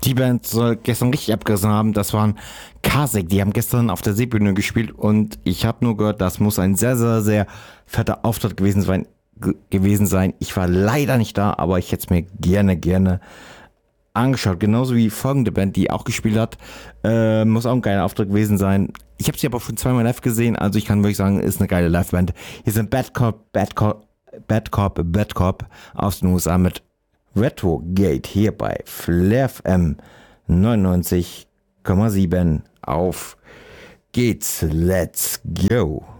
Die Band soll gestern richtig abgerissen haben. Das waren Kasek. Die haben gestern auf der Seebühne gespielt und ich habe nur gehört, das muss ein sehr, sehr, sehr fetter Auftritt gewesen sein. Ich war leider nicht da, aber ich hätte es mir gerne, gerne angeschaut. Genauso wie folgende Band, die auch gespielt hat. Muss auch ein geiler Auftritt gewesen sein. Ich habe sie aber schon zweimal live gesehen, also ich kann wirklich sagen, ist eine geile Liveband. Hier sind Bad Cop aus den USA mit Retrogate hier bei Flair FM 99,7. Auf geht's, let's go.